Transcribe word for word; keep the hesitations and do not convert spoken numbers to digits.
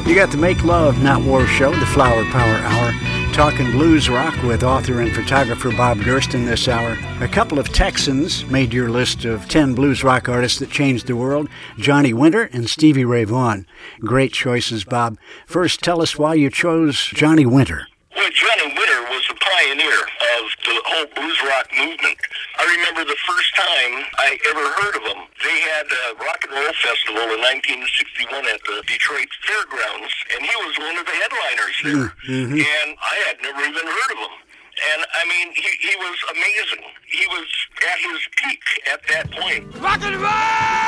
You got the Make Love, Not War show, the Flower Power Hour, talking blues rock with author and photographer Bob Gersten this hour. A couple of Texans made your list of ten blues rock artists that changed the world, Johnny Winter and Stevie Ray Vaughan. Great choices, Bob. First, tell us why you chose Johnny Winter. Well, Johnny Winter was the pioneer of the whole blues rock movement. I remember the first time I ever heard of him. They had a rock and roll festival in nineteen sixty-one at the Detroit Fairgrounds, and he was one of the headliners there. Mm-hmm. And I had never even heard of him. And, I mean, he, he was amazing. He was at his peak at that point. Rock and roll!